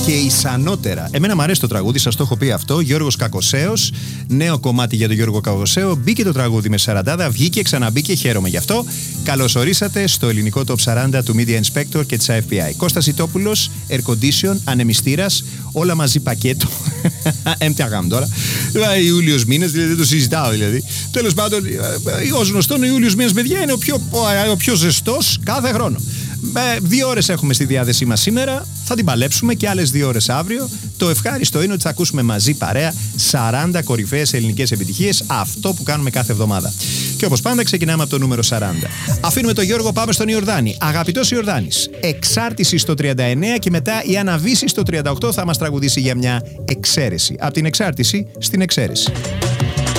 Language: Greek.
και ισανότερα. Εμένα μου αρέσει το τραγούδι, σας το έχω πει αυτό. Γιώργος Κακοσέος, νέο κομμάτι για τον Γιώργο Κακοσέο. Μπήκε το τραγούδι με 40, βγήκε, ξαναμπήκε, χαίρομαι γι' αυτό. Καλώς ορίσατε στο ελληνικό Top 40 του Media Inspector και της AFPI. Κώστας Ιτόπουλος, air condition, ανεμιστήρας, όλα μαζί πακέτο. Έμτιαγαμε τώρα. Ιούλιος μήνας, δηλαδή δεν το συζητάω δηλαδή. Τέλος πάντων, ως γνωστόν, ο Ιούλιος μήνας, παιδιά, είναι ο πιο ζεστός κάθε χρόνο. 2 ώρες έχουμε στη διάθεσή μας σήμερα. Θα την παλέψουμε και άλλες 2 ώρες αύριο. Το ευχάριστο είναι ότι θα ακούσουμε μαζί παρέα 40 κορυφαίες ελληνικές επιτυχίες. Αυτό που κάνουμε κάθε εβδομάδα. Και όπως πάντα ξεκινάμε από το νούμερο 40. Αφήνουμε τον Γιώργο, πάμε στον Ιορδάνη. Αγαπητός Ιορδάνης, εξάρτηση στο 39 και μετά η Αναβίση στο 38 θα μας τραγουδήσει για μια εξαίρεση. Από την εξάρτηση στην εξαίρεση.